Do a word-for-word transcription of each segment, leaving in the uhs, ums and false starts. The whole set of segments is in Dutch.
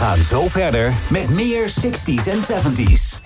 gaan zo verder met meer zestig's en zeventig's.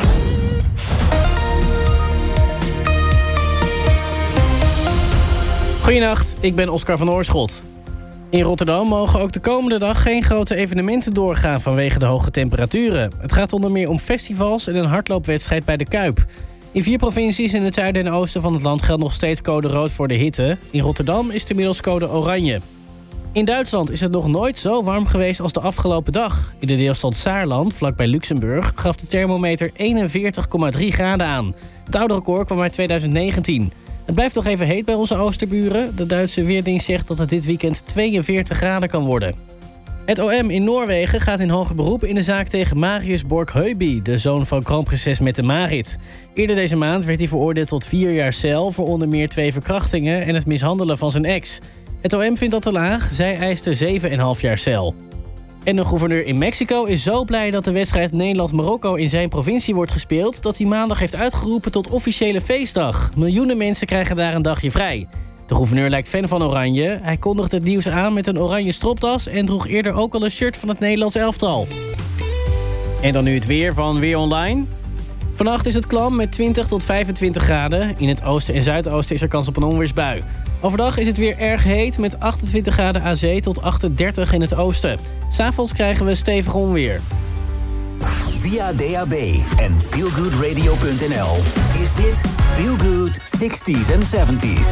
Goedenacht, ik ben Oscar van Oorschot. In Rotterdam mogen ook de komende dag geen grote evenementen doorgaan vanwege de hoge temperaturen. Het gaat onder meer om festivals en een hardloopwedstrijd bij de Kuip. In vier provincies in het zuiden en oosten van het land geldt nog steeds code rood voor de hitte. In Rotterdam is het inmiddels code oranje. In Duitsland is het nog nooit zo warm geweest als de afgelopen dag. In de deelstaat Saarland, vlakbij Luxemburg, gaf de thermometer eenenveertig komma drie graden aan. Het oude record kwam uit tweeduizend negentien. Het blijft nog even heet bij onze oosterburen. De Duitse Weerdienst zegt dat het dit weekend tweeënveertig graden kan worden. Het O M in Noorwegen gaat in hoger beroep in de zaak tegen Marius Borg-Heuby, de zoon van kroonprinses Mette-Marit. Eerder deze maand werd hij veroordeeld tot vier jaar cel voor onder meer twee verkrachtingen en het mishandelen van zijn ex. Het O M vindt dat te laag. Zij eiste zeven komma vijf jaar cel. En de gouverneur in Mexico is zo blij dat de wedstrijd Nederland-Marokko in zijn provincie wordt gespeeld, dat hij maandag heeft uitgeroepen tot officiële feestdag. Miljoenen mensen krijgen daar een dagje vrij. De gouverneur lijkt fan van oranje. Hij kondigde het nieuws aan met een oranje stropdas en droeg eerder ook al een shirt van het Nederlands elftal. En dan nu het weer van Weer Online. Vannacht is het klam met twintig tot vijfentwintig graden. In het oosten en zuidoosten is er kans op een onweersbui. Overdag is het weer erg heet met achtentwintig graden aan zee tot achtendertig in het oosten. 'S Avonds krijgen we stevig onweer. Via D A B en feelgoodradio punt n l is dit Feel Good zestig's en zeventig's.